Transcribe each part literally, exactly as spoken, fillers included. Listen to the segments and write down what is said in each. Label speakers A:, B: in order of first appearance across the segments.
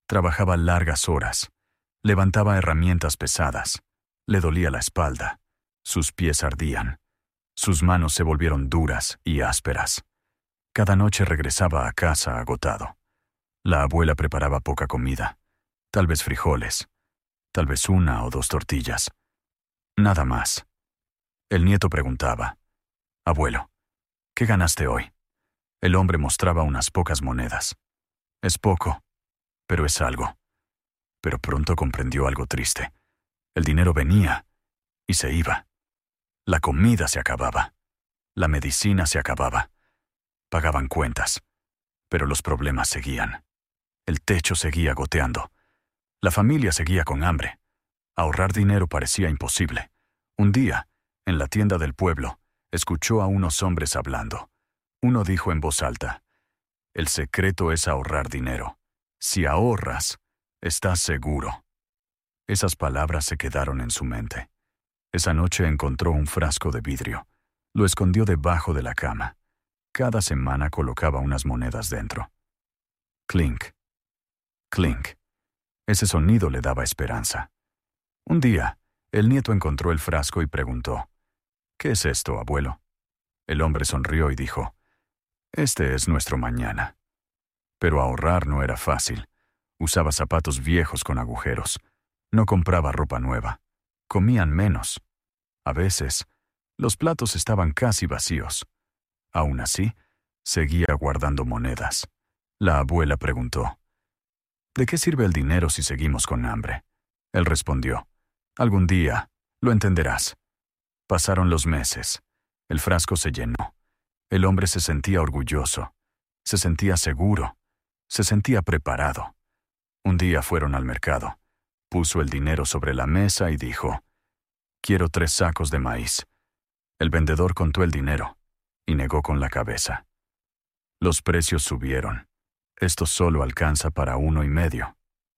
A: Trabajaba largas horas. Levantaba herramientas pesadas. Le dolía la espalda. Sus pies ardían. Sus manos se volvieron duras y ásperas. Cada noche regresaba a casa agotado. La abuela preparaba poca comida. Tal vez frijoles. Tal vez una o dos tortillas. Nada más. El nieto preguntaba: «Abuelo, ¿qué ganaste hoy?». El hombre mostraba unas pocas monedas. «Es poco, pero es algo». Pero pronto comprendió algo triste. El dinero venía y se iba. La comida se acababa. La medicina se acababa. Pagaban cuentas, pero los problemas seguían. El techo seguía goteando. La familia seguía con hambre. Ahorrar dinero parecía imposible. Un día, en la tienda del pueblo, escuchó a unos hombres hablando. Uno dijo en voz alta: «El secreto es ahorrar dinero. Si ahorras, estás seguro». Esas palabras se quedaron en su mente. Esa noche encontró un frasco de vidrio. Lo escondió debajo de la cama. Cada semana colocaba unas monedas dentro. Clink, clink. Ese sonido le daba esperanza. Un día, el nieto encontró el frasco y preguntó: «¿Qué es esto, abuelo?». El hombre sonrió y dijo: «Este es nuestro mañana». Pero ahorrar no era fácil. Usaba zapatos viejos con agujeros. No compraba ropa nueva. Comían menos. A veces, los platos estaban casi vacíos. Aún así, seguía guardando monedas. La abuela preguntó: «¿De qué sirve el dinero si seguimos con hambre?». Él respondió: «Algún día, lo entenderás». Pasaron los meses. El frasco se llenó. El hombre se sentía orgulloso. Se sentía seguro. Se sentía preparado. Un día fueron al mercado. Puso el dinero sobre la mesa y dijo: «Quiero tres sacos de maíz». El vendedor contó el dinero y negó con la cabeza. Los precios subieron. «Esto solo alcanza para uno y medio».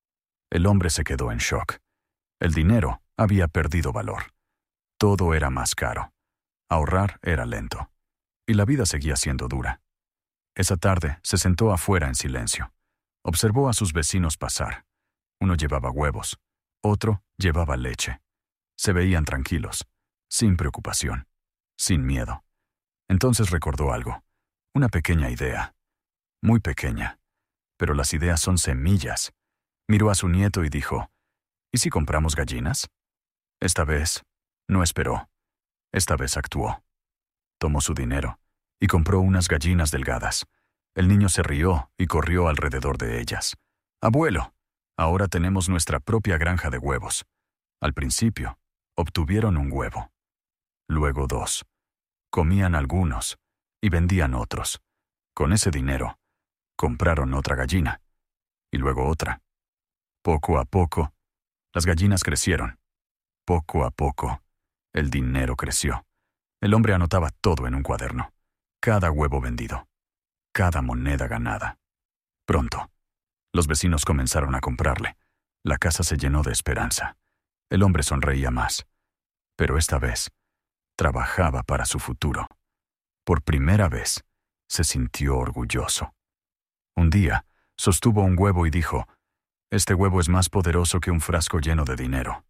A: El hombre se quedó en shock. El dinero había perdido valor. Todo era más caro. Ahorrar era lento. Y la vida seguía siendo dura. Esa tarde se sentó afuera en silencio. Observó a sus vecinos pasar. Uno llevaba huevos. Otro llevaba leche. Se veían tranquilos, sin preocupación, sin miedo. Entonces recordó algo. Una pequeña idea. Muy pequeña. Pero las ideas son semillas. Miró a su nieto y dijo: «¿Y si compramos gallinas?». Esta vez, no esperó. Esta vez actuó. Tomó su dinero y compró unas gallinas delgadas. El niño se rió y corrió alrededor de ellas. «Abuelo, ahora tenemos nuestra propia granja de huevos». Al principio, obtuvieron un huevo. Luego dos. Comían algunos y vendían otros. Con ese dinero, compraron otra gallina. Y luego otra. Poco a poco, las gallinas crecieron. Poco a poco, el dinero creció. El hombre anotaba todo en un cuaderno. Cada huevo vendido. Cada moneda ganada. Pronto, los vecinos comenzaron a comprarle. La casa se llenó de esperanza. El hombre sonreía más. Pero esta vez, trabajaba para su futuro. Por primera vez, se sintió orgulloso. Un día, sostuvo un huevo y dijo: «Este huevo es más poderoso que un frasco lleno de dinero».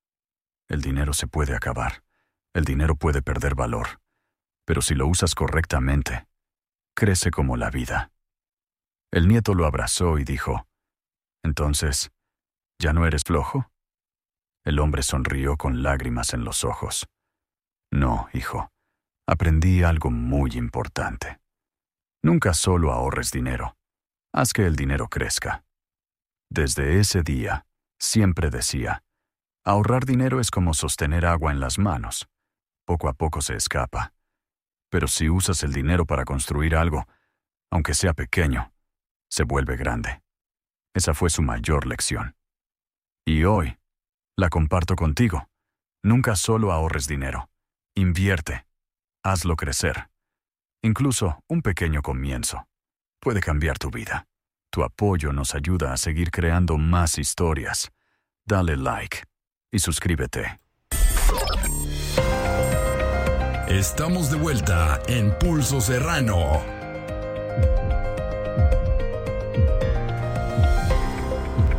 A: El dinero se puede acabar. El dinero puede perder valor. Pero si lo usas correctamente, crece como la vida. El nieto lo abrazó y dijo: «Entonces, ¿ya no eres flojo?». El hombre sonrió con lágrimas en los ojos. «No, hijo, aprendí algo muy importante. Nunca solo ahorres dinero. Haz que el dinero crezca». Desde ese día, siempre decía: «Ahorrar dinero es como sostener agua en las manos. Poco a poco se escapa. Pero si usas el dinero para construir algo, aunque sea pequeño, se vuelve grande». Esa fue su mayor lección. Y hoy, la comparto contigo. Nunca solo ahorres dinero. Invierte. Hazlo crecer. Incluso un pequeño comienzo puede cambiar tu vida. Tu apoyo nos ayuda a seguir creando más historias. Dale like y suscríbete.
B: Estamos de vuelta en Pulso Serrano.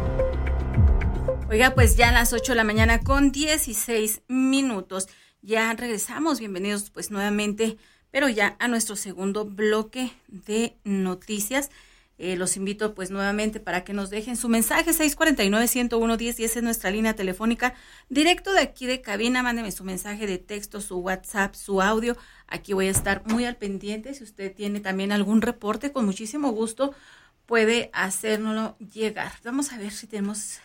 C: Oiga, pues ya a las ocho de la mañana con dieciséis minutos. Ya regresamos, bienvenidos pues nuevamente, pero ya a nuestro segundo bloque de noticias. Eh, los invito pues nuevamente para que nos dejen su mensaje. Seis cuatro nueve, uno cero uno, uno cero diez es nuestra línea telefónica. Directo de aquí de cabina, mándeme su mensaje de texto, su WhatsApp, su audio. Aquí voy a estar muy al pendiente. Si usted tiene también algún reporte, con muchísimo gusto puede hacérnoslo llegar. Vamos a ver si tenemos...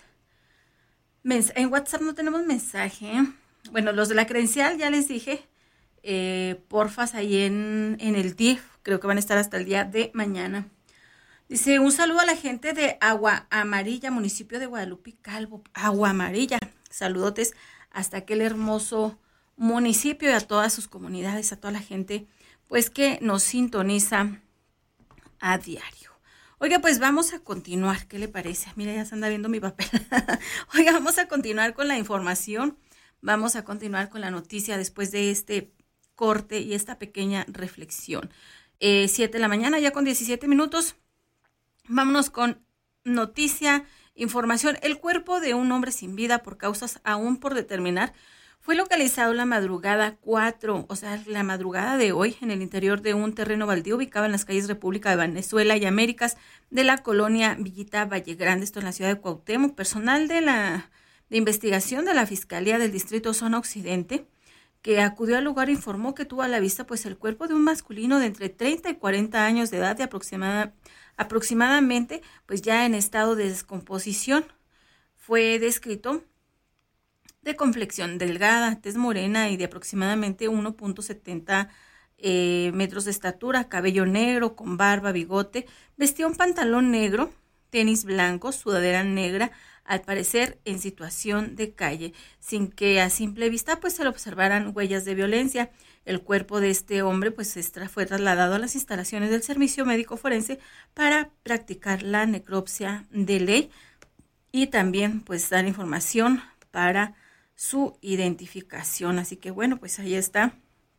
C: En WhatsApp no tenemos mensaje. Bueno, los de la credencial ya les dije. Eh, porfas ahí en, en el D I F. Creo que van a estar hasta el día de mañana. Dice, un saludo a la gente de Agua Amarilla, municipio de Guadalupe Calvo. Agua Amarilla. Saludotes hasta aquel hermoso municipio y a todas sus comunidades, a toda la gente pues que nos sintoniza a diario. Oiga, pues vamos a continuar, ¿qué le parece? Mira, ya se anda viendo mi papel. Oiga, vamos a continuar con la información, vamos a continuar con la noticia después de este corte y esta pequeña reflexión. Eh, siete de la mañana, ya con diecisiete minutos, vámonos con noticia, información. El cuerpo de un hombre sin vida por causas aún por determinar fue localizado la madrugada cuatro, o sea, la madrugada de hoy, en el interior de un terreno baldío ubicado en las calles República de Venezuela y Américas de la colonia Villita Valle Grande, esto en la ciudad de Cuauhtémoc. Personal de la de investigación de la Fiscalía del Distrito Zona Occidente, que acudió al lugar, informó que tuvo a la vista pues el cuerpo de un masculino de entre treinta y cuarenta años de edad, de aproximada, aproximadamente, pues ya en estado de descomposición. Fue descrito de complexión delgada, tez morena y de aproximadamente uno punto setenta eh, metros de estatura, cabello negro, con barba, bigote, vestía un pantalón negro, tenis blancos, sudadera negra, al parecer en situación de calle, sin que a simple vista pues se le observaran huellas de violencia. El cuerpo de este hombre pues fue trasladado a las instalaciones del Servicio Médico Forense para practicar la necropsia de ley y también pues dar información para su identificación. Así que bueno, pues ahí está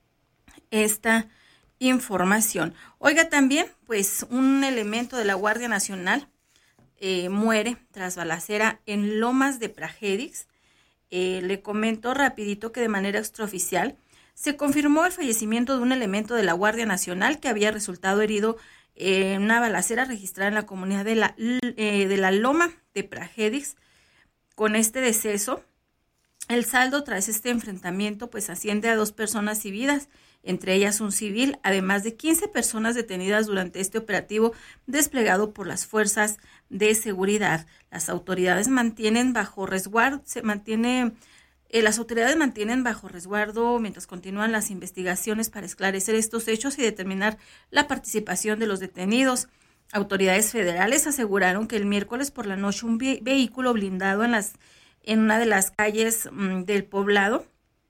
C: esta información. Oiga, también pues un elemento de la Guardia Nacional eh, muere tras balacera en Lomas de Pragedix. Eh, le comento rapidito que de manera extraoficial se confirmó el fallecimiento de un elemento de la Guardia Nacional que había resultado herido en una balacera registrada en la comunidad de la, eh, de la Loma de Pragedix. Con este deceso, el saldo tras este enfrentamiento pues asciende a dos personas sin vidas, entre ellas un civil, además de quince personas detenidas durante este operativo desplegado por las fuerzas de seguridad. Las autoridades mantienen bajo resguardo, se mantiene, eh, las autoridades mantienen bajo resguardo mientras continúan las investigaciones para esclarecer estos hechos y determinar la participación de los detenidos. Autoridades federales aseguraron que el miércoles por la noche un ve- vehículo blindado en las en una de las calles mmm, del poblado,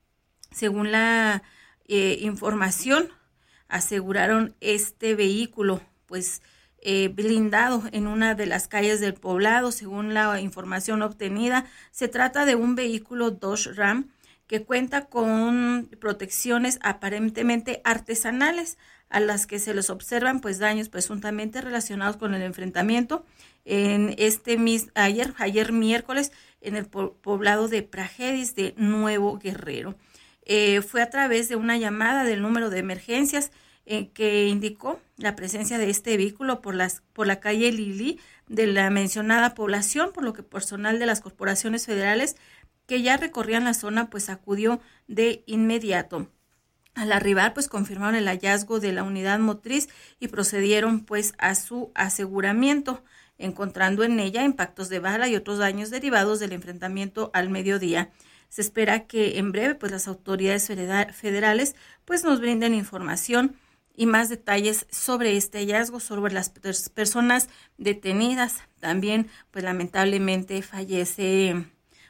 C: según la eh, información, aseguraron este vehículo, pues eh, blindado en una de las calles del poblado, según la información obtenida. Se trata de un vehículo Dodge Ram que cuenta con protecciones aparentemente artesanales, a las que se les observan pues daños presuntamente relacionados con el enfrentamiento en este mis ayer ayer miércoles en el po- poblado de Pragedix de Nuevo Guerrero. Eh, fue a través de una llamada del número de emergencias eh, que indicó la presencia de este vehículo por las por la calle Lili de la mencionada población, por lo que personal de las corporaciones federales que ya recorrían la zona pues acudió de inmediato. Al arribar, pues confirmaron el hallazgo de la unidad motriz y procedieron pues a su aseguramiento, encontrando en ella impactos de bala y otros daños derivados del enfrentamiento al mediodía. Se espera que en breve pues las autoridades federales pues nos brinden información y más detalles sobre este hallazgo, sobre las personas detenidas. También pues lamentablemente fallece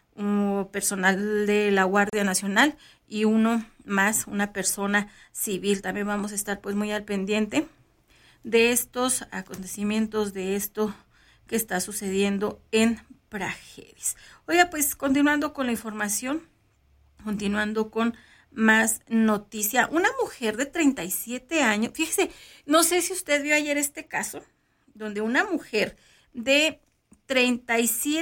C: un personal de la Guardia Nacional y uno más, una persona civil. También vamos a estar pues muy al pendiente de estos acontecimientos, de esto que está sucediendo en Pragedix. Oiga, pues continuando con la información, continuando con más noticia. Una mujer de treinta y siete años, fíjese, no sé si usted vio ayer este caso, donde una mujer de treinta y siete